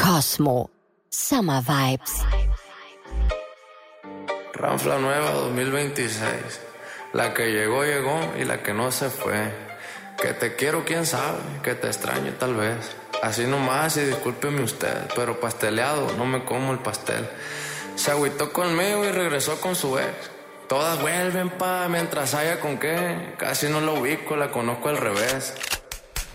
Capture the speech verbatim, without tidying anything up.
Cosmo, Summer Vibes. Ranfla nueva dos mil veintiséis. La que llegó, llegó y la que no se fue. Que te quiero, quién sabe, que te extraño tal vez. Así nomás y discúlpeme usted, pero pasteleado, no me como el pastel. Se agüitó conmigo y regresó con su ex. Todas vuelven pa' mientras haya con qué. Casi no la ubico, la conozco al revés.